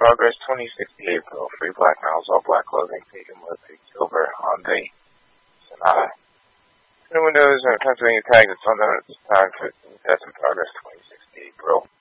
Progress 2068 Pro. Free black miles, all black clothing, pink and military silver Hyundai Sonata. The windows are Pennsylvania tag. It's on at this time for Test in Progress 2068 Pro.